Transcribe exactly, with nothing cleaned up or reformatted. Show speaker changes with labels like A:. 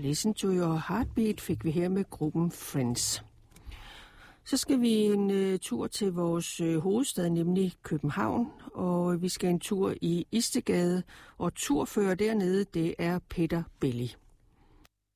A: Listen to Your Heartbeat fik vi her med gruppen Friends. Så skal vi en uh, tur til vores uh, hovedstad, nemlig København, og vi skal en tur i Istedgade, og turfører dernede, det er Peter Belli.